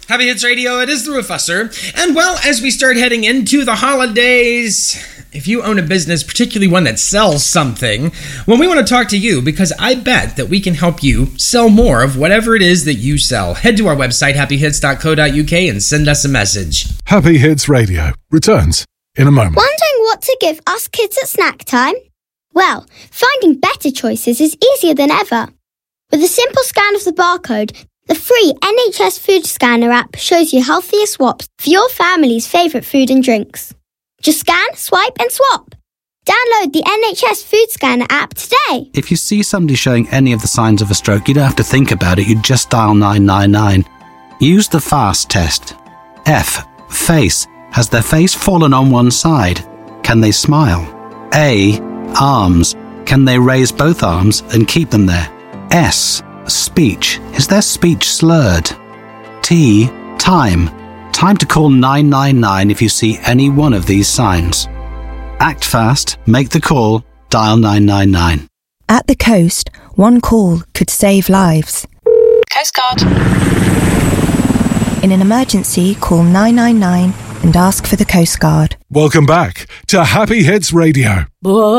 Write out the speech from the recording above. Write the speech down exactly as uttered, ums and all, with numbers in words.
Happy Hits Radio, it is the Rufusser. And well, as we start heading into the holidays, if you own a business, particularly one that sells something, well, we want to talk to you because I bet that we can help you sell more of whatever it is that you sell. Head to our website, happy hits dot co dot uk, and send us a message. Happy Hits Radio returns in a moment. Wondering what to give us kids at snack time? Well, finding better choices is easier than ever. With a simple scan of the barcode, the free N H S Food Scanner app shows you healthier swaps for your family's favourite food and drinks. Just scan, swipe and swap. Download the N H S Food Scanner app today. If you see somebody showing any of the signs of a stroke, you don't have to think about it, you just dial nine nine nine. Use the FAST test. F. Face. Has their face fallen on one side? Can they smile? A. Arms. Can they raise both arms and keep them there? S. Speech. Is their speech slurred? T. Time. Time to call nine nine nine if you see any one of these signs. Act fast, make the call, dial nine nine nine. At the coast, one call could save lives. Coast Guard. In an emergency, call nine nine nine and ask for the Coast Guard. Welcome back to Happy Hits Radio.